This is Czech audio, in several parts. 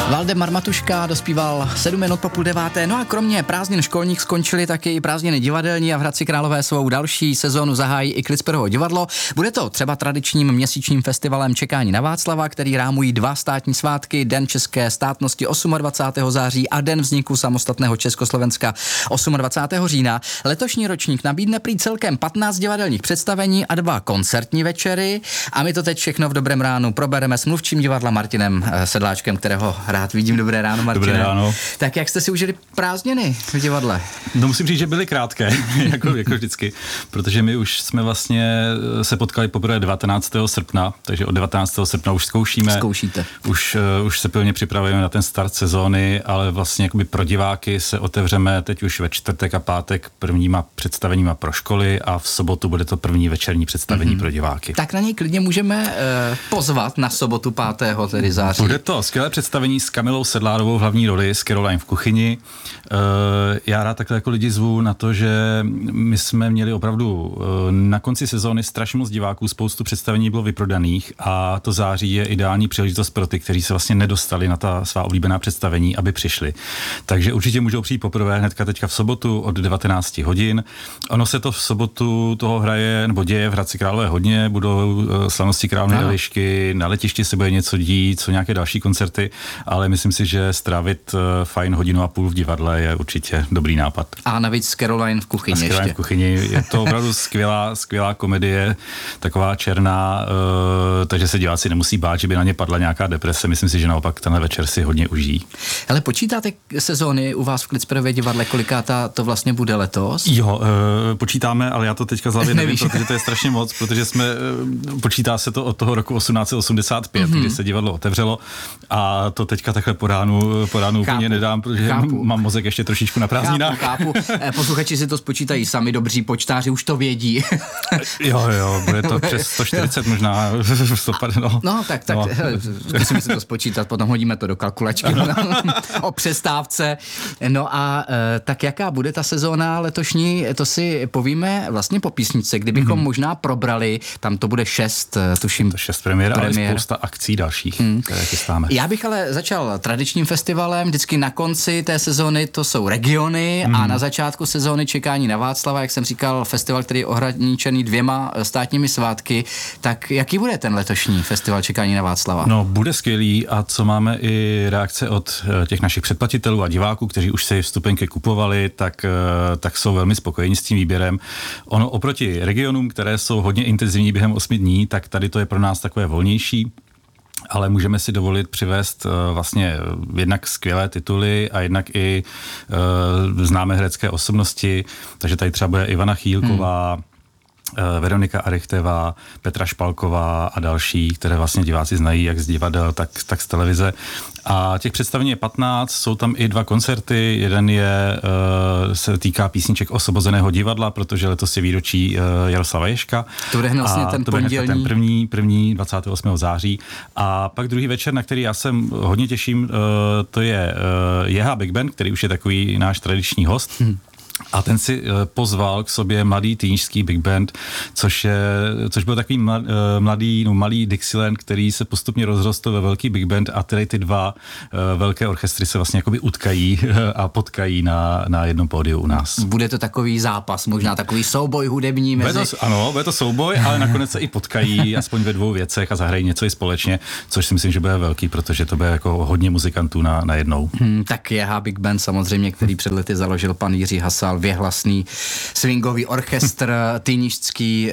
Valdemar Matuška dospíval 7 minut po 8:30. No a kromě prázdnin školních skončily taky i prázdniny divadelní a v Hradci Králové svou další sezónu zahájí i Klitsperovo divadlo. Bude to třeba tradičním měsíčním festivalem Čekání na Václava, který rámují 2 státní svátky, Den české státnosti 28. září a Den vzniku samostatného Československa 28. října. Letošní ročník nabídne prý celkem 15 divadelních představení a 2 koncertní večery. A my to teď všechno v dobrém ránu probereme s mluvčím divadla Martinem Sedláčkem, kterého rád vidím. Dobré ráno, Martine. Dobré ráno. Tak jak jste si užili prázdniny v divadle? No musím říct, že byly krátké, jako vždycky, protože my už jsme vlastně se potkali poprvé 19. srpna, takže od 19. srpna už zkoušíme. Zkoušíte. Už se pilně připravujeme na ten start sezóny, ale vlastně jakoby pro diváky se otevřeme teď už ve čtvrtek a pátek prvníma představeníma pro školy a v sobotu bude to první večerní představení pro diváky. Tak na něj klidně můžeme pozvat na sobotu 5. tedy září. Bude to skvělé představení s Kamilou Sedlárovou v hlavní roli, s Caroline v kuchyni. Já rád takhle jako lidi zvu na to, že my jsme měli opravdu na konci sezóny strašně moc diváků, spoustu představení bylo vyprodaných a to září je ideální příležitost pro ty, kteří se vlastně nedostali na ta svá oblíbená představení, aby přišli. Takže určitě můžou přijít poprvé hnedka teďka v sobotu od 19 hodin. Ono se to v sobotu toho hraje, nebo děje v Hradci Králové hodně, budou slavnosti Královny Elišky, na letišti se bude něco dít, co nějaké další koncerty, ale myslím si, že strávit fajn 1,5 hodiny v divadle je určitě dobrý nápad. A navíc s Caroline v kuchyni ještě. Caroline v kuchyni, je to opravdu skvělá komedie, taková černá, takže se diváci nemusí bát, že by na ně padla nějaká deprese. Myslím si, že naopak tenhle večer si hodně užijí. Ale počítáte sezóny u vás v Klitsperově divadle, kolikátá to vlastně bude letos? Jo, počítáme, ale já to teďka z hlavy nevím, protože to je strašně moc, protože počítá se to od toho roku 1885, kdy se divadlo otevřelo a to teďka takhle po ránu úplně nedám, protože mám mozek ještě trošičku na prázdninách. Chápu. Posluchači si to spočítají sami, dobří počtáři už to vědí. Jo, bude to přes 140 možná. No, tak musíme si to spočítat, potom hodíme to do kalkulačky o přestávce. No a tak jaká bude ta sezóna letošní, to si povíme vlastně po písničce, kdybychom možná probrali, tam to bude 6, tuším. 6 premiér, ale spousta akcí dalších, které chystáme. Já bych ale začal tradičním festivalem, vždycky na konci té sezóny to jsou regiony a na začátku sezóny Čekání na Václava, jak jsem říkal, festival, který je ohraničený 2 státními svátky. Tak jaký bude ten letošní festival Čekání na Václava? No, bude skvělý a co máme i reakce od těch našich předplatitelů a diváků, kteří už si vstupenky kupovali, tak jsou velmi spokojení s tím výběrem. Ono oproti regionům, které jsou hodně intenzivní během 8 dní, tak tady to je pro nás takové volnější. Ale můžeme si dovolit přivést vlastně jednak skvělé tituly a jednak i známé herecké osobnosti. Takže tady třeba bude Ivana Chýlková, Veronika Arechtevá, Petra Špalková a další, které vlastně diváci znají jak z divadel, tak z televize. A těch představení je 15, jsou tam i 2 koncerty, jeden se týká písniček Osvobozeného divadla, protože letos je výročí Jaroslava Ježka. To bude vlastně ten pondělní. Ten první 28. září. A pak druhý večer, na který já se hodně těším, to je JH Big Band, který už je takový náš tradiční host. A ten si pozval k sobě mladý týnžský big band, což byl takový malý Dixieland, který se postupně rozrostl ve velký big band a ty 2 velké orchestry se vlastně jakoby utkají a potkají na jednom pódiu u nás. Bude to takový zápas, možná takový souboj hudební mezi... Bude to souboj, ale nakonec se i potkají aspoň ve 2 věcech a zahrají něco i společně, což si myslím, že bude velký, protože to bude jako hodně muzikantů na jednou. Tak JH Big Band samozřejmě, který před lety založil pan Jiří Hasal, věhlasný swingový orchestr, týništský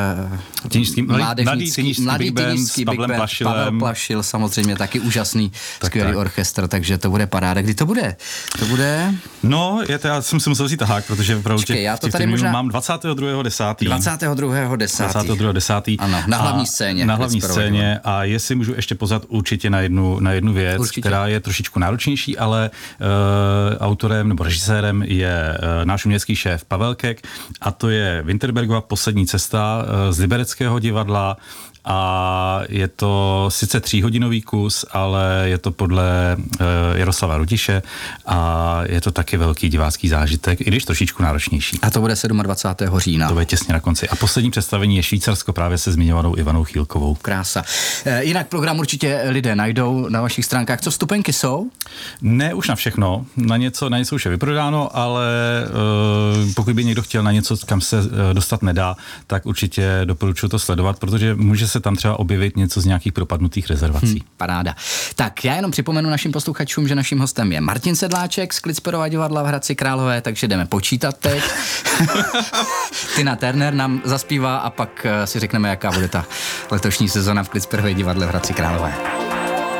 mladý týništský big band, Pavel Plašil, samozřejmě taky úžasný, skvělý orchestr, takže to bude paráda. Kdy to bude? No, já jsem si musel vzít tahák, protože opravdu těch mám 22.10. 22.10. Ano, na hlavní scéně. Na hlavní scéně a jestli můžu ještě pozvat určitě na jednu věc, která je trošičku náročnější, ale autorem nebo režisérem je náš umělecký šéf Pavel Kek a to je Winterbergova Poslední cesta z Libereckého divadla a je to sice 3hodinový kus, ale je to podle Jaroslava Rudiše a je to taky velký divácký zážitek, i když trošičku náročnější. A to bude 27. října. To bude těsně na konci. A poslední představení je Švýcarsko právě se zmiňovanou Ivanou Chýlkovou. Krása. Jinak program určitě lidé najdou na vašich stránkách. Co vstupenky jsou? Ne už na všechno. Na něco už je vyprodáno, ale pokud by někdo chtěl na něco, kam se dostat nedá, tak určitě doporučuji to sledovat, protože může se tam třeba objevit něco z nějakých propadnutých rezervací. Paráda. Tak já jenom připomenu našim posluchačům, že naším hostem je Martin Sedláček z Klitsperova divadla v Hradci Králové, takže jdeme počítat teď. Tina Turner nám zaspívá a pak si řekneme, jaká bude ta letošní sezona v Klitsperově divadle v Hradci Králové.